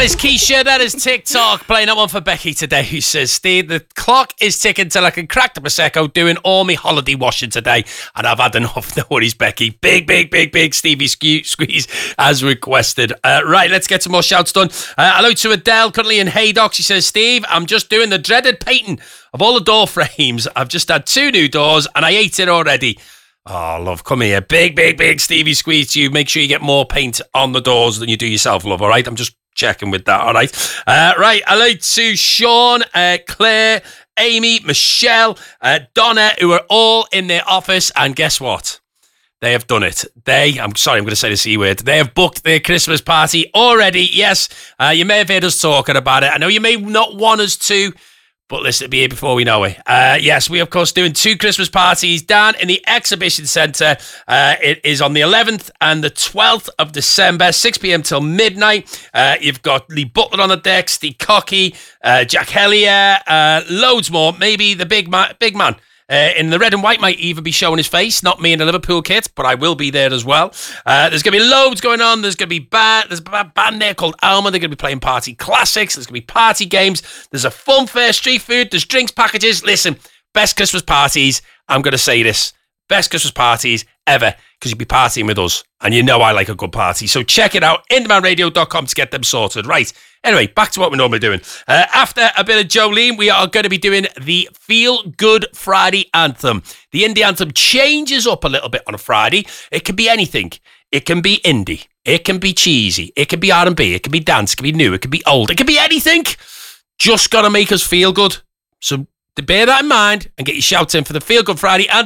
is Keisha, that is TikTok, playing that one for Becky today, who says, Steve, the clock is ticking till I can crack the Prosecco, doing all my holiday washing today, and I've had enough. No worries, Becky. Big Stevie Squeeze, as requested. Right, let's get some more shouts done. Hello to Adele, currently in Haydock. She says, Steve, I'm just doing the dreaded painting of all the door frames. I've just had 2 new doors, and I ate it already. Oh, love, come here. Big Stevie Squeeze to you. Make sure you get more paint on the doors than you do yourself, love, all right? I'm just checking with that, all right? Right, hello to Sean, Claire, Amy, Michelle, Donna, who are all in their office, and guess what? They have done it. I'm going to say the C word. They have booked their Christmas party already. Yes, you may have heard us talking about it. I know you may not want us to, but listen, it'll be here before we know it. Yes, we, of course, doing 2 Christmas parties down in the Exhibition Centre. It is on the 11th and the 12th of December, 6 p.m. till midnight. You've got Lee Butler on the deck, Steve Cocky, Jack Hellier, loads more. Maybe the big man. In the red and white might even be showing his face, not me in a Liverpool kit, but I will be there as well. There's going to be loads going on. There's going to be there's a band there called Alma. They're going to be playing party classics. There's going to be party games. There's a fun fair, street food. There's drinks packages. Listen, best Christmas parties. I'm going to say this. Best Christmas parties ever, because you'll be partying with us. And you know I like a good party. So check it out, indiemanradio.com to get them sorted. Right. Anyway, back to what we're normally doing. After a bit of Jolene, we are going to be doing the Feel Good Friday anthem. The indie anthem changes up a little bit on a Friday. It can be anything. It can be indie. It can be cheesy. It can be R&B. It can be dance. It can be new. It can be old. It can be anything. Just got to make us feel good. So bear that in mind and get your shouts in for the Feel Good Friday anthem.